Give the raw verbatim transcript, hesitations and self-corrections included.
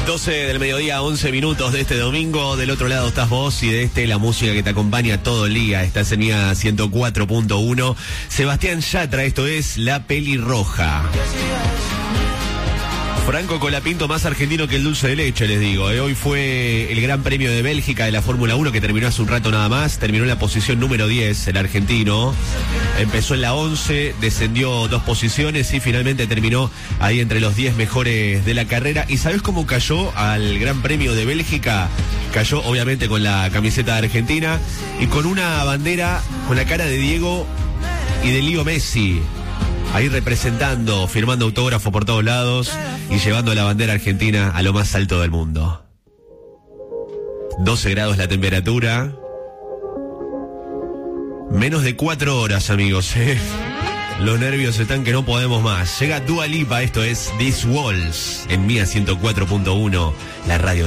doce del mediodía, once minutos de este domingo. Del otro lado estás vos y de este la música que te acompaña todo el día. Estás en I A ciento cuatro punto uno. Sebastián Yatra, esto es La Pelirroja. Franco Colapinto, más argentino que el dulce de leche, les digo. ¿eh? Hoy fue el Gran Premio de Bélgica de la Fórmula uno, que terminó hace un rato nada más. Terminó en la posición número diez, el argentino. Empezó en la once, descendió dos posiciones y finalmente terminó ahí entre los diez mejores de la carrera. ¿Y sabés cómo cayó al Gran Premio de Bélgica? Cayó obviamente con la camiseta de Argentina y con una bandera con la cara de Diego y de Leo Messi. Ahí representando, firmando autógrafo por todos lados y llevando la bandera argentina a lo más alto del mundo. doce grados la temperatura. Menos de cuatro horas, amigos. ¿eh? Los nervios están que no podemos más. Llega Dua Lipa, esto es These Walls en I A ciento cuatro punto uno, la radio.